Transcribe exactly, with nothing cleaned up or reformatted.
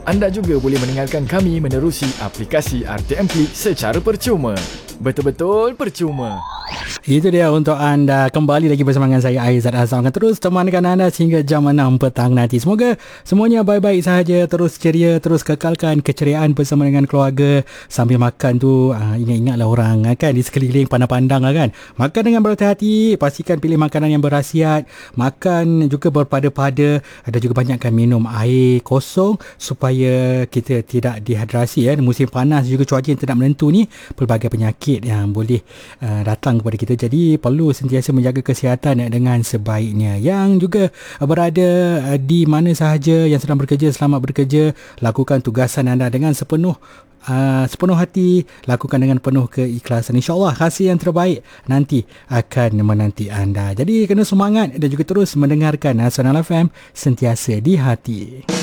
Anda juga boleh mendengarkan kami menerusi aplikasi R T M Klik secara percuma. Betul-betul percuma. Itu dia untuk anda. Kembali lagi bersama dengan saya, Aizat Azam, akan terus temankan anda sehingga jam enam petang nanti. Semoga semuanya baik-baik sahaja, terus ceria, terus kekalkan keceriaan bersama dengan keluarga. Sambil makan tu, uh, ingat-ingatlah orang kan di sekeliling, pandang-pandang lah kan. Makan dengan berhati-hati, pastikan pilih makanan yang berkhasiat. Makan juga berpada-pada. Ada juga banyakkan minum air kosong supaya kita tidak dehidrasi. Ya. Musim panas juga cuaca yang tidak menentu ni, pelbagai penyakit yang boleh uh, datang kepada kita. Jadi perlu sentiasa menjaga kesihatan dengan sebaiknya. Yang juga berada di mana sahaja yang sedang bekerja, selamat bekerja. Lakukan tugasan anda dengan sepenuh Uh, sepenuh hati, lakukan dengan penuh keikhlasan. InsyaAllah hasil yang terbaik nanti akan menanti anda. Jadi kena semangat dan juga terus mendengarkan Nasional F M, sentiasa di hati.